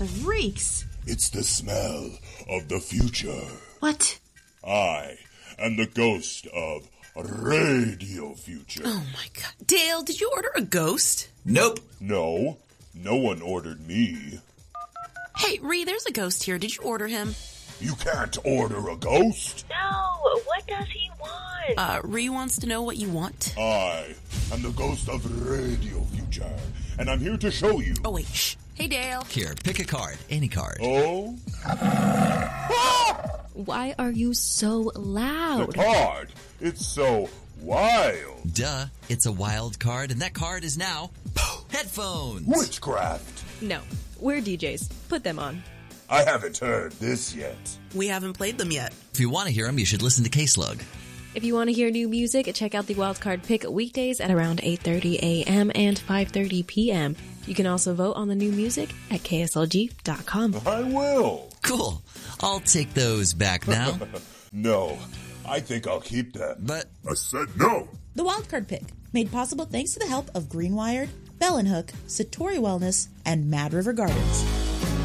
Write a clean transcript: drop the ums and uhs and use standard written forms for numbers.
reeks. It's the smell of the future. What? I am the ghost of Radio Future. Oh my god. Dale, did you order a ghost? Nope. No one ordered me. Hey, Ree, there's a ghost here. Did you order him? You can't order a ghost. No, what does he want? Ree wants to know what you want. I am the ghost of Radio Future, and I'm here to show you. Oh, wait, shh. Hey, Dale. Here, pick a card. Any card. Oh? Why are you so loud? The card. It's so wild. Duh. It's a wild card, and that card is now headphones. Witchcraft. No, we're DJs. Put them on. I haven't heard this yet. We haven't played them yet. If you want to hear them, you should listen to K-Slug. If you want to hear new music, check out the Wildcard Pick weekdays at around 8:30 a.m. and 5:30 p.m. You can also vote on the new music at kslg.com. I will. Cool. I'll take those back now. No, I think I'll keep them. But I said no. The Wildcard Pick, made possible thanks to the help of Greenwired, Bell & Hook, Satori Wellness, and Mad River Gardens.